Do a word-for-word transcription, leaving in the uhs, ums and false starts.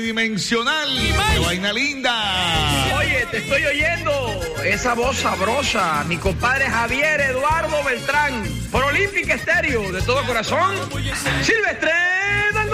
Dimensional, qué vaina linda. Oye, te estoy oyendo esa voz sabrosa, mi compadre Javier Eduardo Beltrán, por Olímpica Estéreo, de todo corazón, Silvestre.